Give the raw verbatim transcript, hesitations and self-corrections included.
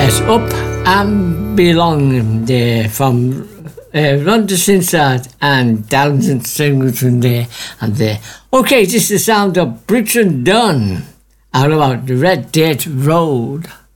Yes, Up and Belong there from uh, Rhonda Sinsard and Downs singers from there and there. Okay, this is the sound of Bridget Dunn. All about the Red Dirt Road.